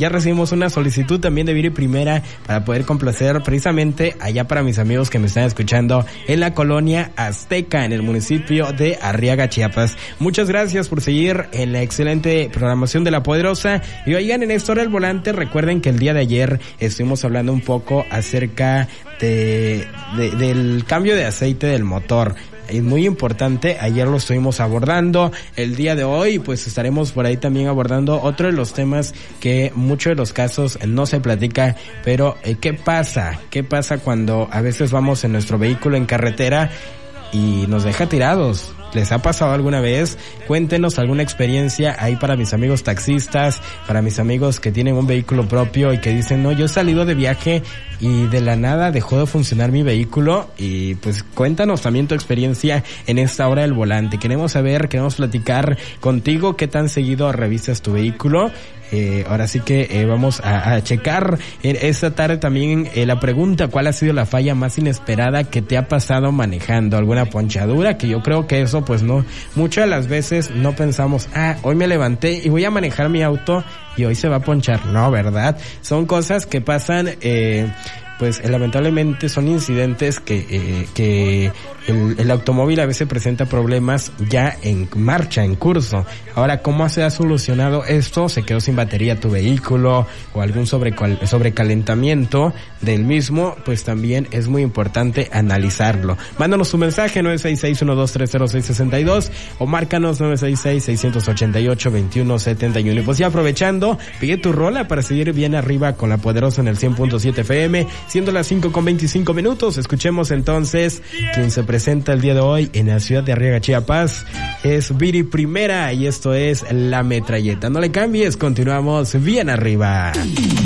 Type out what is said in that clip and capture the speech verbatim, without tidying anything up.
ya recibimos una solicitud también de Viri Primera para poder complacer precisamente allá para mis amigos que me están escuchando en la colonia Azteca, en el municipio de Arriaga, Chiapas. Muchas gracias por seguir en la excelente programación de La Poderosa. Y oigan, en esta hora del volante, recuerden que el día de ayer estuvimos hablando un poco acerca de, de del cambio de aceite del motor. Es muy importante, ayer lo estuvimos abordando, el día de hoy pues estaremos por ahí también abordando otro de los temas que muchos de los casos no se platica, pero eh, ¿qué pasa? ¿Qué pasa cuando a veces vamos en nuestro vehículo en carretera y nos deja tirados? ¿Les ha pasado alguna vez? Cuéntenos alguna experiencia ahí para mis amigos taxistas, para mis amigos que tienen un vehículo propio y que dicen, no, yo he salido de viaje y de la nada dejó de funcionar mi vehículo. Y pues cuéntanos también tu experiencia en esta hora del volante. Queremos saber, queremos platicar contigo qué tan seguido revisas tu vehículo. Eh, ahora sí que eh, vamos a, a checar eh, esta tarde también eh, la pregunta, ¿cuál ha sido la falla más inesperada que te ha pasado manejando? ¿Alguna ponchadura? Que yo creo que eso pues no, muchas de las veces no pensamos, ah, hoy me levanté y voy a manejar mi auto y hoy se va a ponchar. No, ¿verdad? Son cosas que pasan, eh, pues eh, lamentablemente son incidentes que eh, que el, el automóvil a veces presenta problemas ya en marcha, en curso. Ahora, ¿cómo se ha solucionado esto? ¿Se quedó sin batería tu vehículo o algún sobrecal- sobrecalentamiento del mismo? Pues también es muy importante analizarlo. Mándanos tu mensaje nueve seis seis, uno dos tres cero seis seis dos o márcanos nueve seis seis, seis ocho ocho, dos uno siete uno. Y pues ya aprovechando, pide tu rola para seguir bien arriba con La Poderosa en el cien punto siete F M, siendo las cinco con veinticinco minutos. Escuchemos entonces quien se presenta el día de hoy en la ciudad de Arriaga, Chiapas. Es Viri Primera y esto es La Metralleta. No le cambies, continuamos bien arriba.